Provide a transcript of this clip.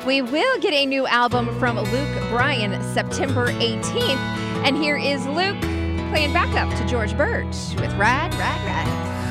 We will get a new album from Luke Bryan September 18th. And here is Luke playing backup to George Birch with Ride, Ride, Ride.